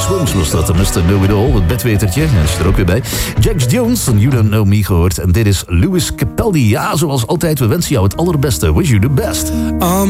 Swims was dat, de Mr. Know-It-All, het bedwetertje. Dat is er ook weer bij. Jax Jones, You Don't Know Me gehoord. En dit is Lewis Capaldi. Ja, zoals altijd, we wensen jou het allerbeste. Wish you the best.